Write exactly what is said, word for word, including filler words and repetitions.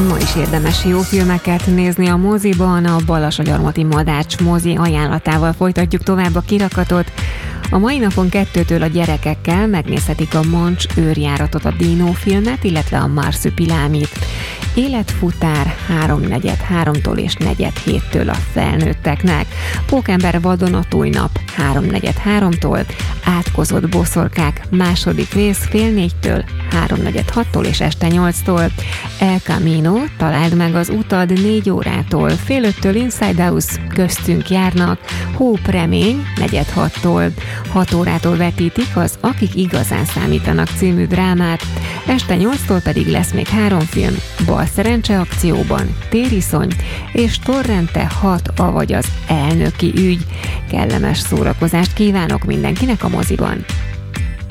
Ma is érdemes jó filmeket nézni a moziban, a Balassagyarmati Madács mozi ajánlatával folytatjuk tovább a kirakatot. A mai napon kettőtől a gyerekekkel megnézhetik a Mancs őrjáratot, a Dino filmet, illetve a Marsupilámit. Életfutár háromnegyed háromtól és negyed héttől a felnőtteknek. Pókember vadonatúj nap háromnegyed háromtól, Átkozott boszorkák második rész fél négytől, háromnegyed hattól és este nyolctól. El Camino, találd meg az utad négy órától, fél öttől Inside House, köztünk járnak, Hope remény negyed hattól, hat órától vetítik az Akik igazán számítanak című drámát, este nyolctól pedig lesz még három film, Bal szerencse akcióban, Tériszony és Torrente hat, avagy az Elnöki ügy. Kellemes szórakozást kívánok mindenkinek a moziban!